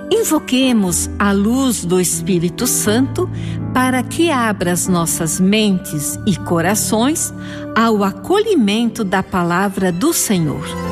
Invoquemos a luz do Espírito Santo para que abra as nossas mentes e corações ao acolhimento da palavra do Senhor.